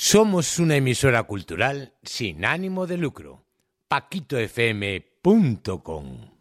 Somos una emisora cultural sin ánimo de lucro. paquitofm.com